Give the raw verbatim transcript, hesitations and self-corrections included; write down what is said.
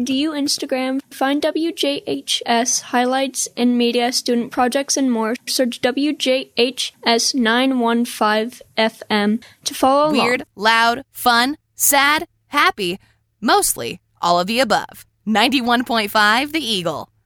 Do you Instagram? Find W J H S highlights and media, student projects, and more. Search W J H S nine one five F M to follow along. Weird, loud, fun, sad, happy, mostly all of the above. ninety-one point five The Eagle.